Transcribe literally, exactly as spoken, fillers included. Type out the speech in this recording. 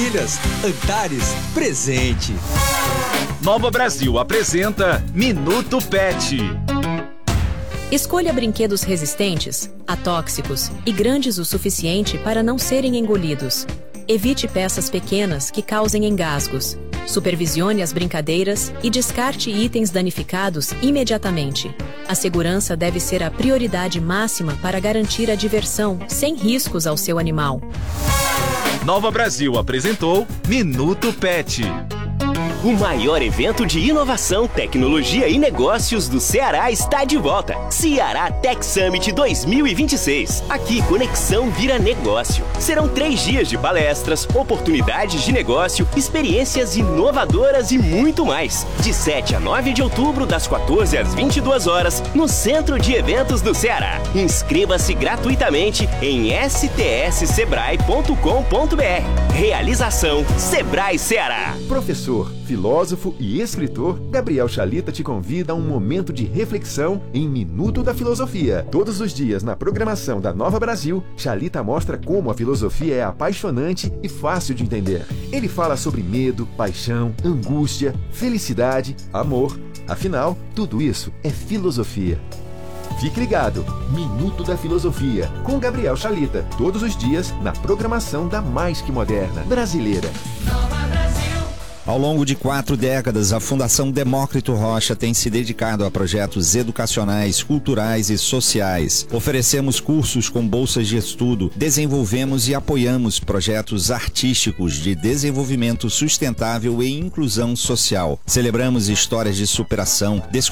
Antares, presente. Nova Brasil apresenta Minuto Pet. Escolha brinquedos resistentes, atóxicos e grandes o suficiente para não serem engolidos. Evite peças pequenas que causem engasgos. Supervisione as brincadeiras e descarte itens danificados imediatamente. A segurança deve ser a prioridade máxima para garantir a diversão sem riscos ao seu animal. Nova Brasil apresentou Minuto Pet. O maior evento de inovação, tecnologia e negócios do Ceará está de volta. Ceará Tech Summit dois mil e vinte e seis. Aqui, conexão vira negócio. Serão três dias de palestras, oportunidades de negócio, experiências inovadoras e muito mais. De sete a nove de outubro, das quatorze às vinte e duas horas, no Centro de Eventos do Ceará. Inscreva-se gratuitamente em s t s sebrae ponto com ponto b r. Realização Sebrae Ceará. Professor, filósofo e escritor, Gabriel Chalita te convida a um momento de reflexão em Minuto da Filosofia. Todos os dias na programação da Nova Brasil, Chalita mostra como a filosofia é apaixonante e fácil de entender. Ele fala sobre medo, paixão, angústia, felicidade, amor. Afinal, tudo isso é filosofia. Fique ligado, Minuto da Filosofia, com Gabriel Chalita, todos os dias na programação da mais que moderna brasileira. Ao longo de quatro décadas, a Fundação Demócrito Rocha tem se dedicado a projetos educacionais, culturais e sociais. Oferecemos cursos com bolsas de estudo, desenvolvemos e apoiamos projetos artísticos de desenvolvimento sustentável e inclusão social. Celebramos histórias de superação,